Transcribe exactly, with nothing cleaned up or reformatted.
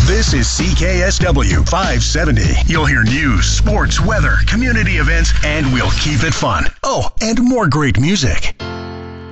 This is C K S W five seventy. You'll hear news, sports, weather, community events, and we'll keep it fun. Oh, and more great music.